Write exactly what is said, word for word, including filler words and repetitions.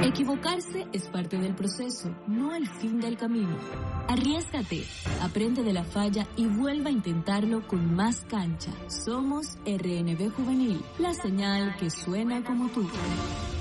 Equivocarse es parte del proceso, no el fin del camino. Arriésgate, aprende de la falla y vuelva a intentarlo con más cancha. Somos R N B Juvenil, la señal que suena como tú.